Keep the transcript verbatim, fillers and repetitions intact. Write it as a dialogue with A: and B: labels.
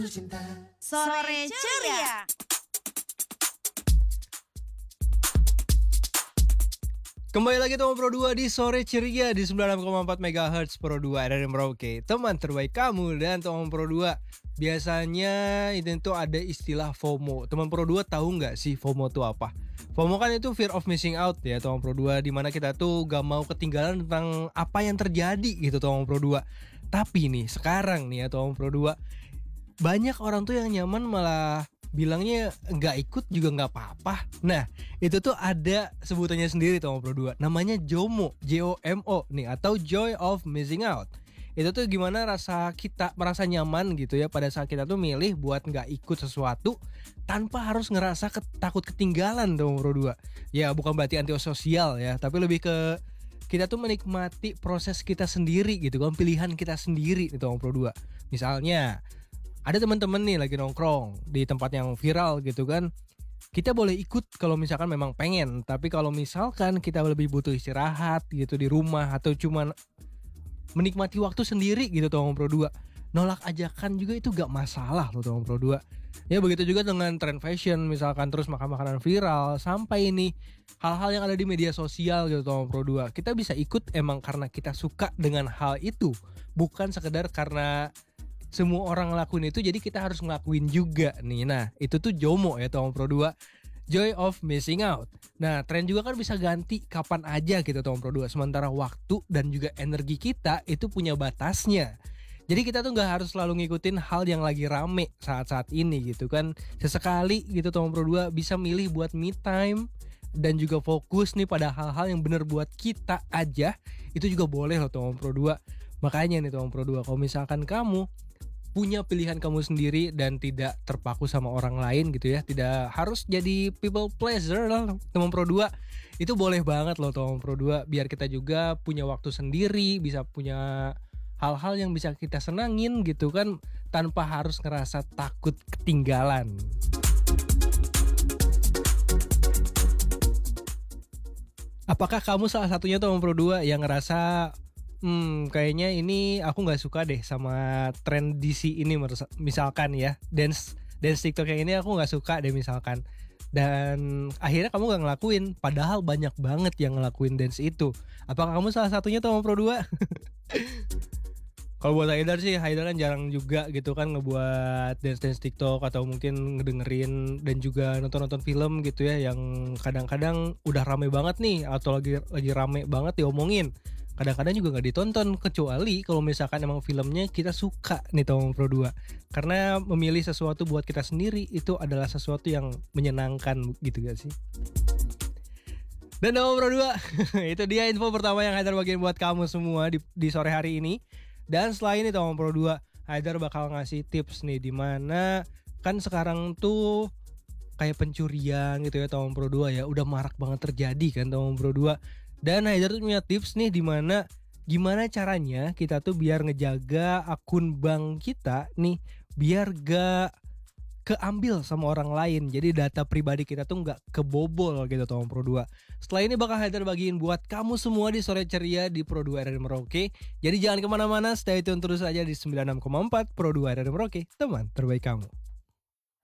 A: Sore Ceria.
B: Kembali lagi teman Pro dua di Sore Ceria di sembilan puluh enam koma empat megahertz Pro dua R R Merauke, teman terbaik kamu. Dan teman Pro dua, biasanya itu tuh ada istilah FOMO. Teman Pro dua tahu nggak sih FOMO itu apa? FOMO kan itu fear of missing out ya teman Pro dua, dimana kita tuh gak mau ketinggalan tentang apa yang terjadi gitu teman Pro dua. Tapi nih sekarang nih ya teman Pro dua, banyak orang tuh yang nyaman malah bilangnya nggak ikut juga nggak apa-apa. Nah itu tuh ada sebutannya sendiri teman Pro dua, namanya JOMO, J O M O nih, atau Joy of Missing Out. Itu tuh gimana rasa kita merasa nyaman gitu ya pada saat kita tuh milih buat nggak ikut sesuatu tanpa harus ngerasa ket- takut ketinggalan teman Pro dua. Ya bukan berarti antisosial ya, tapi lebih ke kita tuh menikmati proses kita sendiri gitu kan, pilihan kita sendiri nih teman Pro dua. Misalnya ada teman-teman nih lagi nongkrong di tempat yang viral gitu kan, kita boleh ikut kalau misalkan memang pengen. Tapi kalau misalkan kita lebih butuh istirahat gitu di rumah atau cuman menikmati waktu sendiri gitu teman Pro dua, nolak ajakan juga itu gak masalah loh teman Pro dua. Ya begitu juga dengan tren fashion, misalkan terus makan makanan viral, sampai ini hal-hal yang ada di media sosial gitu teman Pro dua. Kita bisa ikut emang karena kita suka dengan hal itu, bukan sekedar karena semua orang ngelakuin itu jadi kita harus ngelakuin juga nih. Nah itu tuh JOMO ya teman Pro dua, Joy of Missing Out. Nah tren juga kan bisa ganti kapan aja gitu teman Pro dua, sementara waktu dan juga energi kita itu punya batasnya. Jadi kita tuh gak harus selalu ngikutin hal yang lagi rame saat-saat ini gitu kan. Sesekali gitu teman Pro dua bisa milih buat me time dan juga fokus nih pada hal-hal yang bener buat kita aja. Itu juga boleh loh teman Pro dua. Makanya nih teman Pro dua, kalau misalkan kamu punya pilihan kamu sendiri dan tidak terpaku sama orang lain gitu ya, tidak harus jadi people pleaser lah teman Pro dua, itu boleh banget loh teman Pro dua, biar kita juga punya waktu sendiri, bisa punya hal-hal yang bisa kita senangin gitu kan, tanpa harus ngerasa takut ketinggalan. Apakah kamu salah satunya teman Pro dua yang ngerasa Hmm, kayaknya ini aku nggak suka deh sama tren D C ini, misalkan ya, dance dance TikTok yang ini aku nggak suka deh misalkan, dan akhirnya kamu nggak ngelakuin, padahal banyak banget yang ngelakuin dance itu. Apakah kamu salah satunya teman Pro dua? Kalau buat Haidar sih, Haidar kan jarang juga gitu kan ngebuat dance-dance TikTok atau mungkin ngedengerin dan juga nonton-nonton film gitu ya, yang kadang-kadang udah rame banget nih atau lagi lagi rame banget diomongin. Kadang-kadang juga gak ditonton, kecuali kalau misalkan emang filmnya kita suka nih teman Pro dua. Karena memilih sesuatu buat kita sendiri itu adalah sesuatu yang menyenangkan gitu gak sih? Dan teman Pro dua, itu dia info pertama yang Haidar bagiin buat kamu semua di, di sore hari ini. Dan setelah ini teman Pro dua, Haidar bakal ngasih tips nih, dimana kan sekarang tuh kayak pencurian gitu ya teman Pro dua ya, udah marak banget terjadi kan teman Pro dua. Dan Haidar tuh punya tips nih, dimana gimana caranya kita tuh biar ngejaga akun bank kita nih biar gak keambil sama orang lain. Jadi data pribadi kita tuh gak kebobol gitu teman Pro dua. Setelah ini bakal Haidar bagiin buat kamu semua di Sore Ceria di Pro dua R R Merauke. Jadi jangan kemana-mana, stay tune terus aja di sembilan puluh enam koma empat Pro dua R R Merauke, teman terbaik kamu.